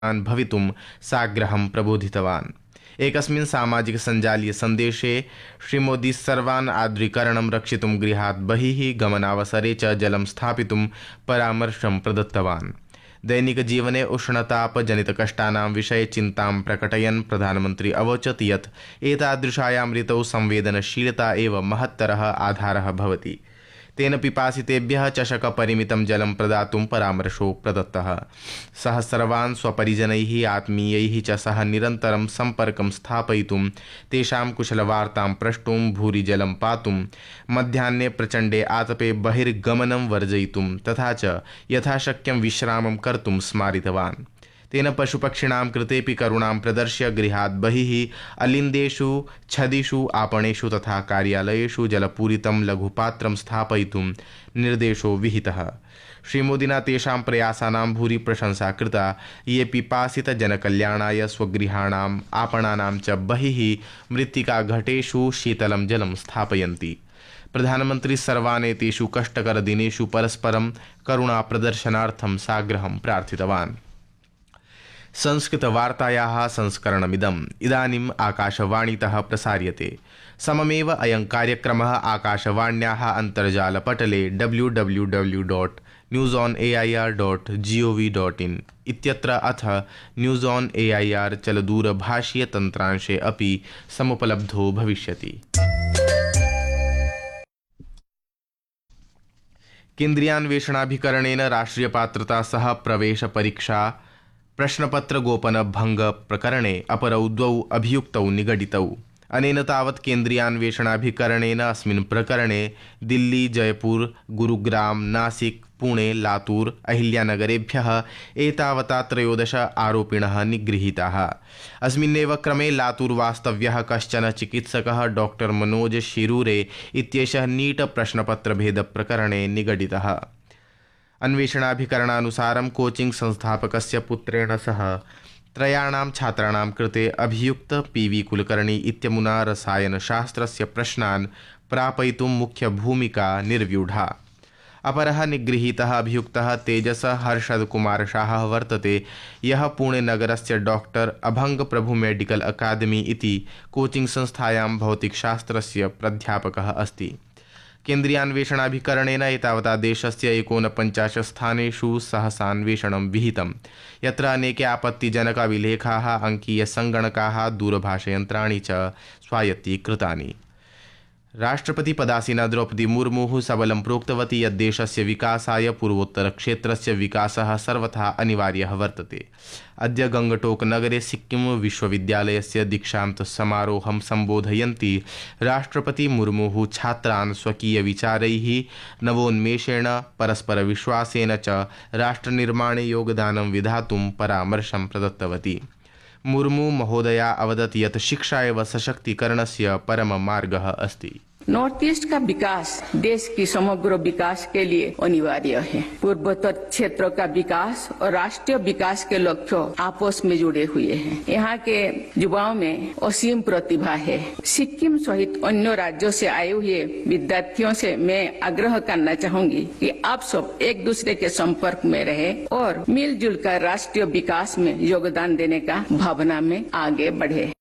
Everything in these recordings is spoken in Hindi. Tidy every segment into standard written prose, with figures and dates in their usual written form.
भवितुं साग्रहं प्रबोधितवान्। एकस्मिन् सामाजिक सञ्जालीय सन्देशे श्रीमोदी सर्वान् आर्द्रीकरणं रक्षितुं गृहात् बहिः गमनावसरे च जलं स्थापितुं परामर्शं प्रदत्तवान्। दैनिक जीवने उष्णतापजनितकष्टानां विषये चिन्तां प्रकटयन् प्रधानमन्त्री अवोचत् यत् एतादृशायां ऋतौ संवेदनशीलता एव महत्तरः आधारः भवति। तेन पिपासितेभ्यः चषकपरिमितं जलं प्रदातुं परामर्शो प्रदत्तः। सः सर्वान् स्वपरिजनैः आत्मीयैः च सह निरन्तरं सम्पर्कं स्थापयितुं, तेषां कुशलवार्तां प्रष्टुं, भूरि जलं पातुं, मध्याह्ने प्रचण्डे आतपे बहिर्गमनं वर्जयितुं तथा च यथाशक्यं विश्रामं कर्तुं स्मारितवान्। तेन पशुपक्षिणां कृतेपि करुणां प्रदर्श्य गृहात् बहिः अलिन्देषु, छदिषु, आपणेषु तथा कार्यालयेषु जलपूरितं लघुपात्रं स्थापयितुं निर्देशो विहितः। श्रीमोदिना तेषां प्रयासानां भूरि प्रशंसा कृता, ये पिपासितजनकल्याणाय स्वगृहाणाम्, आपणानां च बहिः मृत्तिकाघटेषु शीतलं जलं स्थापयन्ति। प्रधानमन्त्री सर्वान् एतेषु कष्टकरदिनेषु परस्परं करुणाप्रदर्शनार्थं साग्रहं प्रार्थितवान्। संस्कृतवार्तायाः संस्करणमिदम् इदानीम् आकाशवाणीतः प्रसार्यते। सममेव अयं कार्यक्रमः आकाशवाण्याः अन्तर्जालपटले www.newsonair.gov.in इत्यत्र अथ न्यूज़ ऑन एआईआर चलदूरभाषीयतन्त्रांशे अपि समुपलब्धो भविष्यति। केन्द्रीयान्वेषणाभिकरणेन राष्ट्रियपात्रता सह प्रवेश परीक्षा प्रश्नपत्र गोपन भंग प्रकरणे अपरौ द्वौ अभियुक्तौ निगडितौ। अनेन तावत् केन्द्रीयान्वेषणाभिकरणेन अस्मिन् प्रकरणे दिल्ली, जयपुर, गुरुग्राम, नासिक, पुणे, लातूर, अहिल्यानगरेभ्यः एतावता 13 आरोपिणः निगृहीताः। अस्मिन्नेव क्रमे लातूर वास्तव्यः कश्चन चिकित्सकः डॉक्टर मनोज शिरूरे इत्येषः नीट प्रश्नपत्रभेद प्रकरणे निगडितः। अन्वेषणाभिकरणानुसारं कोचिंग संस्थापकस्य पुत्रेण सह 3 छात्राणां कृते अभियुक्त पीवी कुलकर्णी इत्यमुना रसायनशास्त्रस्य प्रश्नान् प्रापयितुं मुख्यभूमिका निर्व्यूढा। अपरः निगृहीतः अभियुक्तः तेजस हर्षद कुमार शाहः वर्तते, यः पुणेनगरस्य डॉक्टर अभंग प्रभु मेडिकल अकादमी इति कोचिंग संस्थायां भौतिकशास्त्रस्य प्राध्यापकः अस्ति। केन्द्रीयान्वेषणाभिकरणेन एतावता देशस्य 49 स्थानेषु सहसान्वेषणं विहितं, यत्र अनेके आपत्तिजनकाभिलेखाः, अङ्कीयसङ्गणकाः, दूरभाषयन्त्राणि च स्वायत्तीकृतानि। राष्ट्रपति पदासीना द्रौपदी मुर्मुः सबलं प्रोक्तवती यत् देशस्य विकासाय पूर्वोत्तरक्षेत्रस्य विकासः सर्वथा अनिवार्यः वर्तते। अद्य गंगटोक नगरे सिक्किम विश्वविद्यालयस्य दीक्षांत समारोहं सम्बोधयन्ती राष्ट्रपति मुर्मुः छात्रान् स्वकीयविचारैः, नवोन्मेषेण, परस्परविश्वासेन च राष्ट्रनिर्माणे योगदानं विधातुं परामर्शं प्रदत्तवती। मुर्मू महोदया अवदत् यत् शिक्षा एव सशक्तीकरणस्य परममार्गः अस्ति। नॉर्थ ईस्ट का विकास देश की समग्र विकास के लिए अनिवार्य है। पूर्वोत्तर क्षेत्र का विकास और राष्ट्रीय विकास के लक्ष्य आपस में जुड़े हुए हैं। यहाँ के युवाओं में असीम प्रतिभा है। सिक्किम सहित अन्य राज्यों से आए हुए विद्यार्थियों से मैं आग्रह करना चाहूंगी कि आप सब एक दूसरे के संपर्क में रहे और मिलजुल कर राष्ट्रीय विकास में योगदान देने का भावना में आगे बढ़े।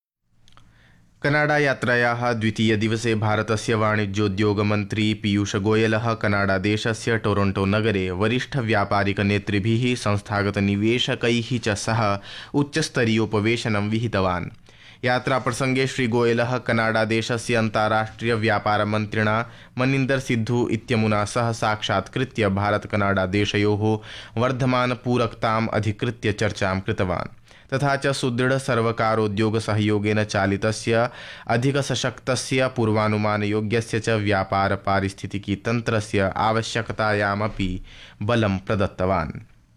कनाडा यात्रायाः द्वितीय दिवसे भारतस्य वाणिज्योद्योगमन्त्री पीयूष गोयलः कनाडा देशस्य टोरंटो नगरे वरिष्ठ व्यापारिक नेतृभिः, संस्थागत निवेशकैः च सह उच्चस्तरीयोपवेशनं विहितवान्। यात्राप्रसंगे श्री गोयलः कनाडा देशस्य अन्ताराष्ट्रिय व्यापार मन्त्रिणा मनिन्दर सिद्धू इत्यमुना सह साक्षात्कृत्य भारत कनाडा देशयोः वर्धमान पूरकताम् अधिकृत्य चर्चां कृतवान्। तथा च सुदृढ़ सर्वकारोद्योग सहयोगेन चालितस्य अधिकसशक्तस्य पूर्वानुमानयोग्यस्य च व्यापार पारिस्थितिकी तन्त्रस्य आवश्यकतायामपि बलं प्रदत्तवान्।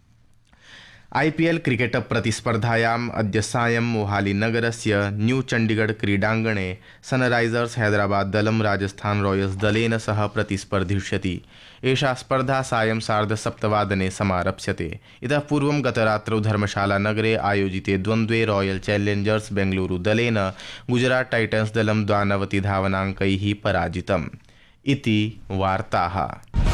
आईपीएल क्रिकेट प्रतिस्पर्धायाम् अद्य सायं मोहाली नगरस्य न्यू चण्डीगढ़ क्रीडाङ्गणे सनराइजर्स हैदराबाद दलं राजस्थान रॉयल्स दलेन सह प्रतिस्पर्धिष्यति। एषा स्पर्धा सायं 7:30 समारप्स्यते। इतः पूर्वं गतरात्रौ धर्मशाला नगरे आयोजिते द्वन्द्वे रॉयल चैलेंजर्स बेंगलुरु दलेन गुजरात टाइटन्स दलं 92 धावनाङ्कैः पराजितम्। इति वार्ताः।